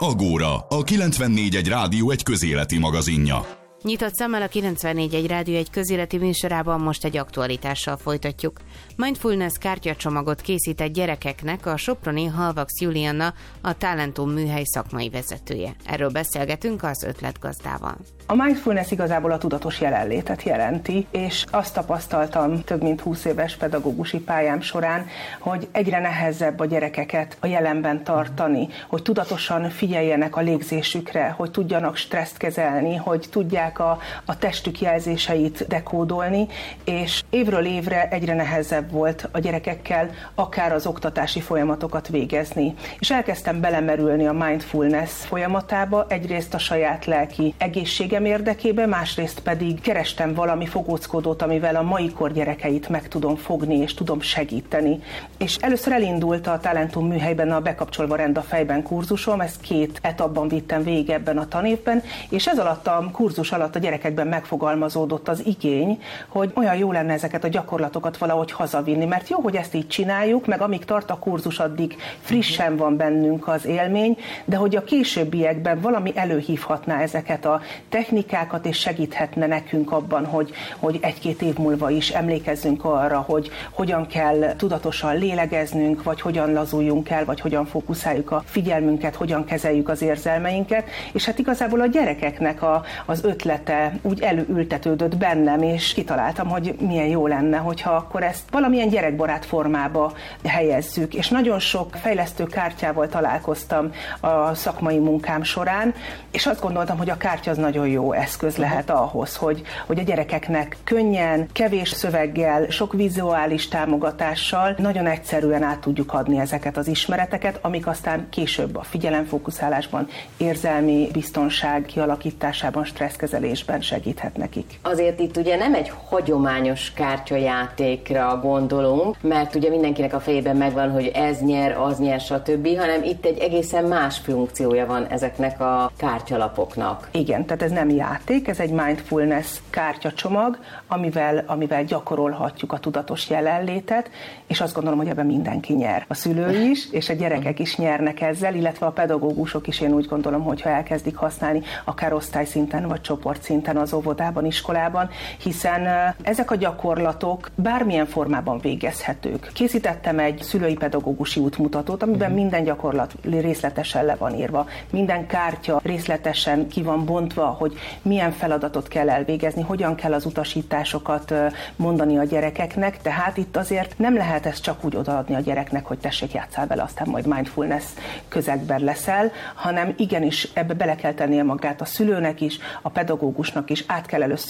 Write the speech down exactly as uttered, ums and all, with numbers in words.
Agóra, a kilencvennégy egy rádió egy közéleti magazinja. Nyitott szemmel a kilencvennégy egy rádió egy közéleti műsorában most egy aktualitással folytatjuk. Mindfulness kártyacsomagot készített gyerekeknek a soproni Halvax Julianna, a Talentum műhely szakmai vezetője. Erről beszélgetünk az ötletgazdával. A mindfulness igazából a tudatos jelenlétet jelenti, és azt tapasztaltam több mint húsz éves pedagógusi pályám során, hogy egyre nehezebb a gyerekeket a jelenben tartani, hogy tudatosan figyeljenek a légzésükre, hogy tudjanak stresszt kezelni, hogy tudják a, a testük jelzéseit dekódolni, és évről évre egyre nehezebb volt a gyerekekkel akár az oktatási folyamatokat végezni. És elkezdtem belemerülni a mindfulness folyamatába, egyrészt a saját lelki egészségem érdekében, másrészt pedig kerestem valami fogóckodót, amivel a mai kor gyerekeit meg tudom fogni és tudom segíteni. És először elindult a Talentum műhelyben a Bekapcsolva rend a fejben kurzusom, ezt két etapban vittem végig ebben a tanévben, és ez alatt a kurzus alatt a gyerekekben megfogalmazódott az igény, hogy olyan jó lenne ezeket a gyakorlatokat valahogy hazavinni, mert jó, hogy ezt így csináljuk, meg amíg tart a kurzus, addig frissen van bennünk az élmény, de hogy a későbbiekben valami előhívhatná ezeket a technikákat, és segíthetne nekünk abban, hogy, hogy egy-két év múlva is emlékezzünk arra, hogy hogyan kell tudatosan lélegeznünk, vagy hogyan lazuljunk el, vagy hogyan fókuszáljuk a figyelmünket, hogyan kezeljük az érzelmeinket, és hát igazából a gyerekeknek a, az ötlete úgy előültetődött bennem, és kitaláltam, hogy milyen jó lenne, hogyha akkor ezt valamilyen gyerekbarát formába helyezzük, és nagyon sok fejlesztő kártyával találkoztam a szakmai munkám során, és azt gondoltam, hogy a kártya az nagyon jó eszköz lehet ahhoz, hogy, hogy a gyerekeknek könnyen, kevés szöveggel, sok vizuális támogatással nagyon egyszerűen át tudjuk adni ezeket az ismereteket, amik aztán később a figyelemfókuszálásban, érzelmi biztonság kialakításában, stresszkezelésben segíthet nekik. Azért itt ugye nem egy hagyományos kártyajátékra gondolunk, mert ugye mindenkinek a fejében megvan, hogy ez nyer, az nyer, stb., hanem itt egy egészen más funkciója van ezeknek a kártyalapoknak. Igen, tehát ez nem játék, ez egy mindfulness kártyacsomag, amivel, amivel gyakorolhatjuk a tudatos jelenlétet, és azt gondolom, hogy ebben mindenki nyer. A szülő is, és a gyerekek is nyernek ezzel, illetve a pedagógusok is, én úgy gondolom, hogyha elkezdik használni, akár osztályszinten, vagy csoportszinten az óvodában, iskolában, hiszen ezek a gyakorlatok bármilyen formában végezhetők. Készítettem egy szülői pedagógusi útmutatót, amiben minden gyakorlat részletesen le van írva, minden kártya részletesen ki van bontva, hogy milyen feladatot kell elvégezni, hogyan kell az utasításokat mondani a gyerekeknek, tehát itt azért nem lehet ezt csak úgy odaadni a gyereknek, hogy tessék, játsszál vele, aztán majd mindfulness közegben leszel, hanem igenis ebbe bele kell tennie magát a szülőnek is, a pedagógusnak is, át kell először